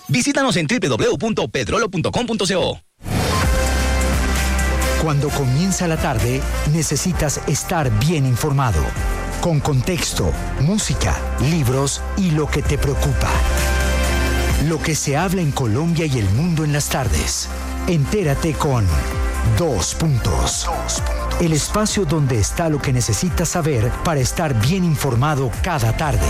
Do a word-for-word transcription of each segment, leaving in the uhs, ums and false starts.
Visítanos en doble u doble u doble u punto petrolo punto com punto co. Cuando comienza la tarde, necesitas estar bien informado. Con contexto, música, libros y lo que te preocupa. Lo que se habla en Colombia y el mundo en las tardes. Entérate con Dos Puntos. El espacio donde está lo que necesitas saber para estar bien informado cada tarde.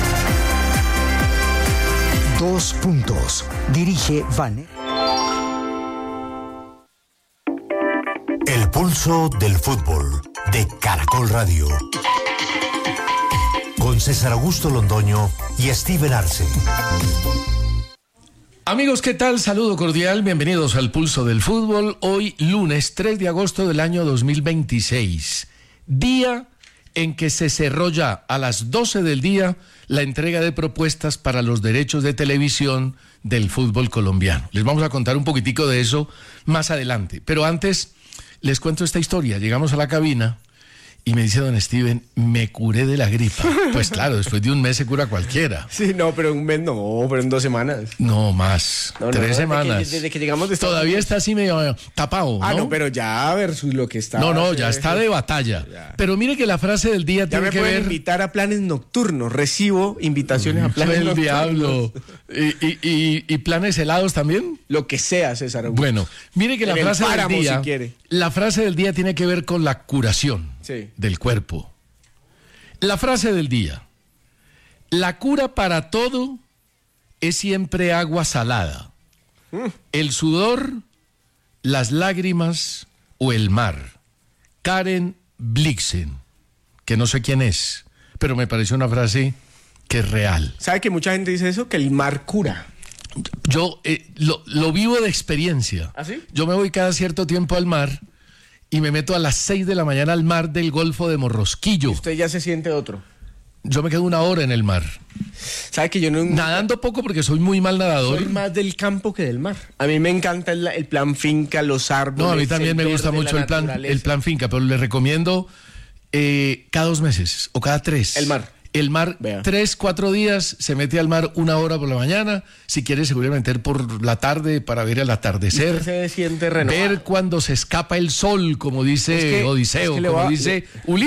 Dos Puntos. Dirige Vanessa. El pulso del fútbol de Caracol Radio. Con César Augusto Londoño y Steven Arce. Amigos, ¿qué tal? Saludo cordial, bienvenidos al Pulso del Fútbol. Hoy, lunes tres de agosto del año dos mil veintiséis, día en que se cerró ya a las doce del día la entrega de propuestas para los derechos de televisión del fútbol colombiano. Les vamos a contar un poquitico de eso más adelante, pero antes les cuento esta historia. Llegamos a la cabina y me dice don Steven, me curé de la gripa. Pues claro, después de un mes se cura cualquiera. Sí, no, pero un mes no, pero en dos semanas. No, más. No, no, Tres no, semanas. Desde que, desde que llegamos de Estados Todavía Unidos. está así medio tapado, ¿no? Ah, no, pero ya versus lo que está. No, no, ya está de batalla. Ya. Pero mire que la frase del día Ya tiene me que pueden ver... invitar a planes nocturnos. Recibo invitaciones a planes el nocturnos. diablo. ¿Y, y, y, ¿Y planes helados también? Lo que sea, César Augusto. Bueno, mire que En la el frase páramo, del día... si quiere. La frase del día tiene que ver con la curación Sí. del cuerpo. La frase del día. La cura para todo es siempre agua salada. Mm. El sudor, las lágrimas o el mar. Karen Blixen, que no sé quién es, pero me pareció una frase que es real. ¿Sabe que mucha gente dice eso? Que el mar cura. Yo eh, lo, lo vivo de experiencia. ¿Ah, sí? Yo me voy cada cierto tiempo al mar y me meto a las seis de la mañana al mar del Golfo de Morrosquillo. Usted ya se siente otro. Yo me quedo una hora en el mar. ¿Sabe que yo no... Nadando poco porque soy muy mal nadador. Soy más del campo que del mar. A mí me encanta el, el plan finca, los árboles. No, a mí también me gusta verde, mucho el plan, el plan finca, pero le recomiendo eh, cada dos meses o cada tres. El mar. El mar, Vea. tres, cuatro días, se mete al mar una hora por la mañana. Si quiere, se vuelve a meter por la tarde para ver el atardecer. Usted se siente renovado. Ver cuando se escapa el sol, como dice Es que- Odiseo, es que le como va- dice Ulises.